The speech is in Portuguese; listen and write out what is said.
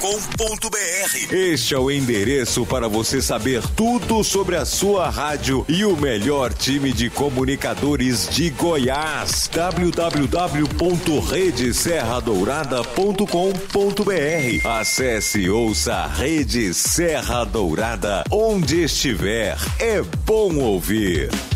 Este é o endereço para você saber tudo sobre a sua rádio e o melhor time de comunicadores de Goiás. www.redeserradourada.com.br. Acesse e ouça a Rede Serra Dourada onde estiver. É bom ouvir.